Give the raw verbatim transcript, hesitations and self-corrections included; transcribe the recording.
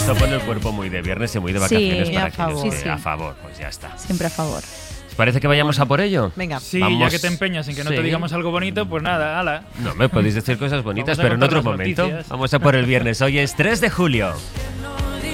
Esto pone el cuerpo muy de viernes y muy de vacaciones Sí, para a favor. aquellos Sí, que sí. a favor, pues ya está. Siempre a favor. ¿Os parece que vayamos a por ello? Venga. Sí, Vamos. ya que te empeñas en que no Sí. te digamos algo bonito, pues nada, ala. No, me podéis decir cosas bonitas, Vamos a pero en contar otro las momento. noticias. Vamos a por el viernes. Hoy es tres de julio.